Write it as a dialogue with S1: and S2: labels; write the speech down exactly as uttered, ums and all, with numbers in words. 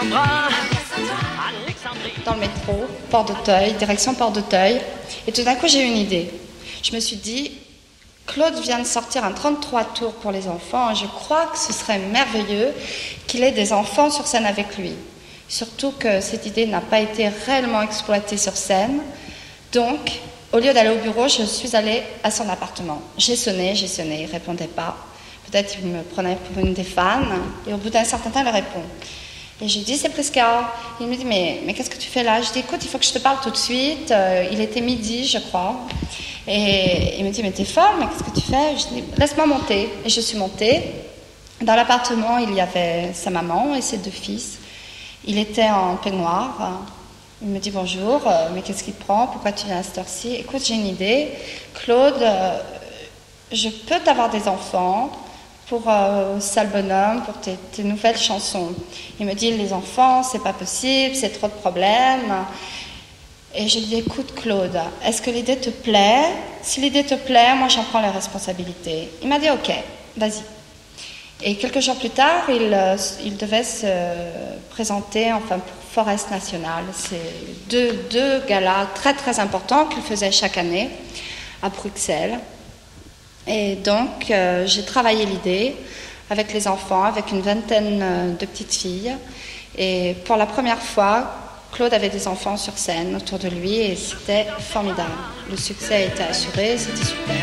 S1: Cassandra.
S2: Dans le métro, Port d'Auteuil, direction Port d'Auteuil, et tout d'un coup j'ai eu une idée. Je me suis dit, Claude vient de sortir un trente-trois tours pour les enfants, et je crois que ce serait merveilleux qu'il ait des enfants sur scène avec lui. Surtout que cette idée n'a pas été réellement exploitée sur scène. Donc, au lieu d'aller au bureau, je suis allée à son appartement. J'ai sonné, j'ai sonné, il ne répondait pas. Peut-être qu'il me prenait pour une des fans, et au bout d'un certain temps, il répond. Et j'ai dit, c'est Prisca. Il me dit, mais, mais qu'est-ce que tu fais là? Je dis, écoute, il faut que je te parle tout de suite. Euh, il était midi, je crois. Et il me dit, mais t'es folle, mais qu'est-ce que tu fais? Je dis, laisse-moi monter. Et je suis montée. Dans l'appartement, il y avait sa maman et ses deux fils. Il était en peignoir. Il me dit, bonjour, euh, mais qu'est-ce qui te prend? Pourquoi tu viens à cette heure-ci? Écoute, j'ai une idée. Claude, euh, je peux t'avoir des enfants pour euh, Sale Bonhomme, pour tes, tes nouvelles chansons. Il me dit, les enfants, c'est pas possible, c'est trop de problèmes. Et je lui dis, écoute Claude, est-ce que l'idée te plaît? Si l'idée te plaît, moi j'en prends les responsabilités. Il m'a dit, ok, vas-y. Et quelques jours plus tard, il, euh, il devait se présenter enfin, pour Forest National. C'est deux, deux galas très très importants qu'il faisait chaque année à Bruxelles. Et donc, euh, j'ai travaillé l'idée avec les enfants, avec une vingtaine de petites filles. Et pour la première fois, Claude avait des enfants sur scène autour de lui et c'était formidable. Le succès était assuré, c'était super.